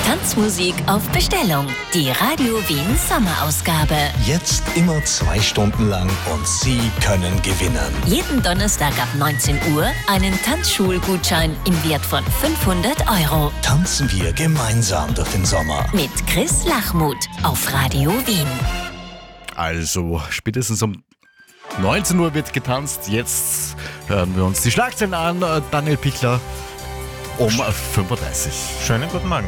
Tanzmusik auf Bestellung. Die Radio Wien Sommerausgabe. Jetzt immer 2 Stunden lang und Sie können gewinnen. Jeden Donnerstag ab 19 Uhr einen Tanzschulgutschein im Wert von 500 €. Tanzen wir gemeinsam durch den Sommer. Mit Chris Lachmuth auf Radio Wien. Also, spätestens um 19 Uhr wird getanzt. Jetzt hören wir uns die Schlagzeilen an. Daniel Pichler um 5.30 Uhr. Schönen guten Morgen.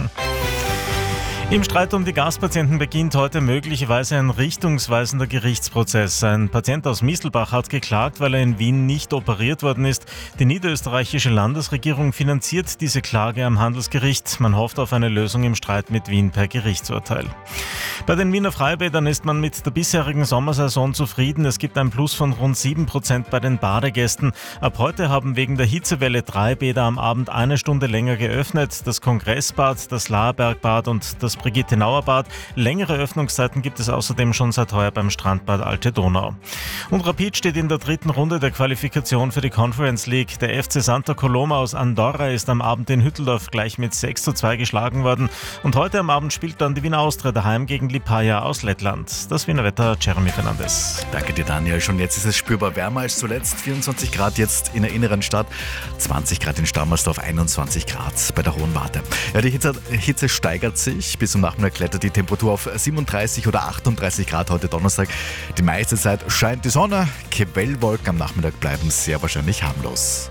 Im Streit um die Gaspatienten beginnt heute möglicherweise ein richtungsweisender Gerichtsprozess. Ein Patient aus Mistelbach hat geklagt, weil er in Wien nicht operiert worden ist. Die niederösterreichische Landesregierung finanziert diese Klage am Handelsgericht. Man hofft auf eine Lösung im Streit mit Wien per Gerichtsurteil. Bei den Wiener Freibädern ist man mit der bisherigen Sommersaison zufrieden. Es gibt ein Plus von rund 7% bei den Badegästen. Ab heute haben wegen der Hitzewelle 3 Bäder am Abend 1 Stunde länger geöffnet. Das Kongressbad, das Laerbergbad und das Brigitte-Nauer-Bad. Längere Öffnungszeiten gibt es außerdem schon seit heuer beim Strandbad Alte Donau. Und Rapid steht in der 3. Runde der Qualifikation für die Conference League. Der FC Santa Coloma aus Andorra ist am Abend in Hütteldorf gleich mit 6:2 geschlagen worden. Und heute am Abend spielt dann die Wiener Austria daheim gegen Lipaja aus Lettland. Das Wiener Wetter, Jeremy Fernandes. Danke dir, Daniel. Schon jetzt ist es spürbar wärmer als zuletzt. 24 Grad jetzt in der inneren Stadt, 20 Grad in Stammersdorf, 21 Grad bei der Hohen Warte. Ja, die Hitze steigert sich. Bis zum Nachmittag klettert die Temperatur auf 37 oder 38 Grad heute Donnerstag. Die meiste Zeit scheint die Sonne. Quellwolken am Nachmittag bleiben sehr wahrscheinlich harmlos.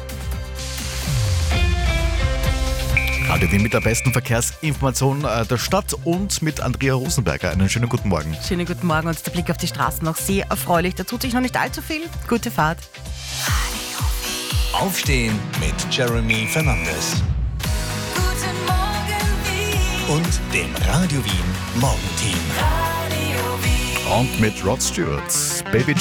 Radio Wien mit der besten Verkehrsinformation der Stadt und mit Andrea Rosenberger. Einen schönen guten Morgen. Schönen guten Morgen und der Blick auf die Straßen noch sehr erfreulich. Da tut sich noch nicht allzu viel. Gute Fahrt. Aufstehen mit Jeremy Fernandes. Guten Morgen Wien. Und dem Radio Wien Morgenteam. Radio Wien. Und mit Rod Stewart. Baby